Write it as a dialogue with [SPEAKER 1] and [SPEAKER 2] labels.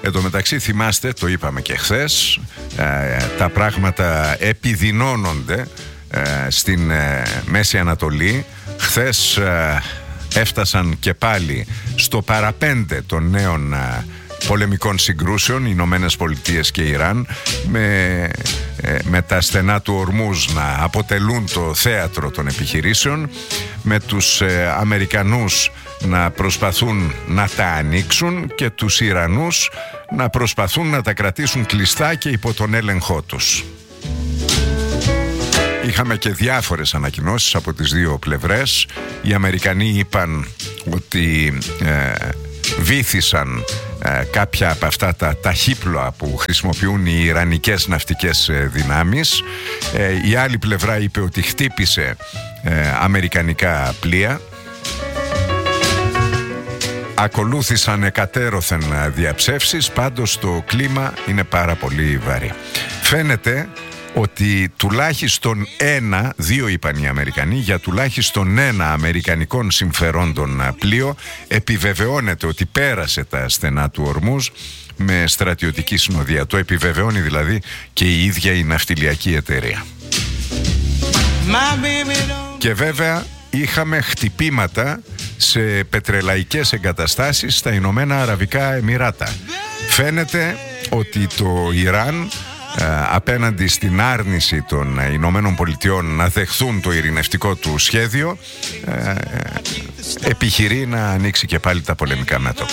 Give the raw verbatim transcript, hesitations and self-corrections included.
[SPEAKER 1] Εν τω μεταξύ θυμάστε, το είπαμε και χθες, ε, τα πράγματα επιδεινώνονται ε, στην ε, Μέση Ανατολή. Χθες ε, έφτασαν και πάλι στο παραπέντε των νέων ε, πολεμικών συγκρούσεων οι Ηνωμένες Πολιτείες και Ιράν, με, ε, με τα στενά του Ορμούζ να αποτελούν το θέατρο των επιχειρήσεων, με τους ε, Αμερικανούς να προσπαθούν να τα ανοίξουν και τους Ιρανούς να προσπαθούν να τα κρατήσουν κλειστά και υπό τον έλεγχό τους. Είχαμε και διάφορες ανακοινώσεις από τις δύο πλευρές. Οι Αμερικανοί είπαν ότι ε, βύθισαν ε, κάποια από αυτά τα ταχύπλοα που χρησιμοποιούν οι ιρανικές ναυτικές ε, δυνάμεις. Ε, η άλλη πλευρά είπε ότι χτύπησε ε, αμερικανικά πλοία. Ακολούθησαν εκατέρωθεν διαψεύσεις, πάντως το κλίμα είναι πάρα πολύ βαρύ. Φαίνεται ότι τουλάχιστον ένα, δύο είπαν οι Αμερικανοί, για τουλάχιστον ένα αμερικανικών συμφερόντων πλοίο επιβεβαιώνεται ότι πέρασε τα στενά του Ορμούζ με στρατιωτική συνοδεία. Το επιβεβαιώνει δηλαδή και η ίδια η ναυτιλιακή εταιρεία. Και βέβαια είχαμε χτυπήματα σε πετρελαϊκές εγκαταστάσεις στα Ηνωμένα Αραβικά Εμιράτα. Φαίνεται ότι το Ιράν ε, απέναντι στην άρνηση των Ηνωμένων Πολιτειών να δεχθούν το ειρηνευτικό του σχέδιο ε, επιχειρεί να ανοίξει και πάλι τα πολεμικά μέτωπα.